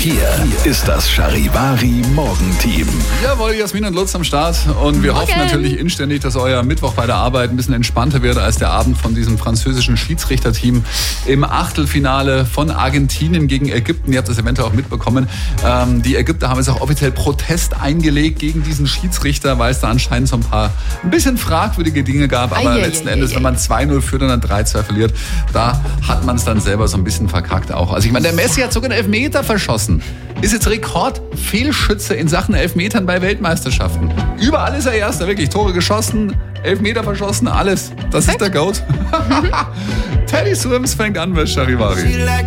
Hier ist das Charivari Morgenteam. Jawohl, Jasmin und Lutz am Start. Und wir hoffen natürlich inständig, dass euer Mittwoch bei der Arbeit ein bisschen entspannter wird als der Abend von diesem französischen Schiedsrichterteam im Achtelfinale von Argentinien gegen Ägypten. Ihr habt das eventuell auch mitbekommen. Die Ägypter haben jetzt auch offiziell Protest eingelegt gegen diesen Schiedsrichter, weil es da anscheinend so ein bisschen fragwürdige Dinge gab. Aber letzten Endes, wenn man 2-0 führt und dann 3-2 verliert, da hat man es dann selber so ein bisschen verkackt auch. Also ich meine, der Messi hat sogar einen Elfmeter verschossen. Ist jetzt Rekordfehlschütze in Sachen Elfmetern bei Weltmeisterschaften. Überall ist er Erster, wirklich. Tore geschossen, Elfmeter verschossen, alles. Das ist der Goat. Teddy Swims fängt an bei Charivari.